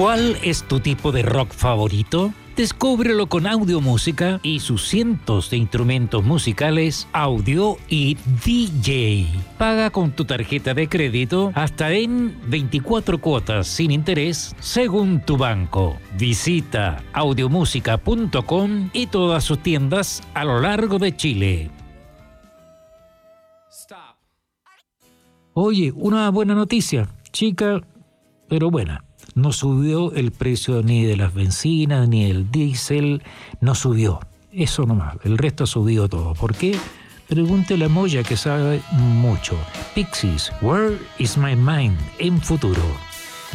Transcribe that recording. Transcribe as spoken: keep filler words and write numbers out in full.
¿Cuál es tu tipo de rock favorito? Descúbrelo con Audiomúsica y sus cientos de instrumentos musicales, audio y D J. Paga con tu tarjeta de crédito hasta en veinticuatro cuotas sin interés según tu banco. Visita audiomúsica punto com y todas sus tiendas a lo largo de Chile. Oye, una buena noticia, chica, pero buena. No subió el precio ni de las bencinas, ni el diésel, no subió. Eso nomás, el resto ha subido todo. ¿Por qué? Pregúntele a Moya que sabe mucho. Pixies, Where is my mind? En futuro.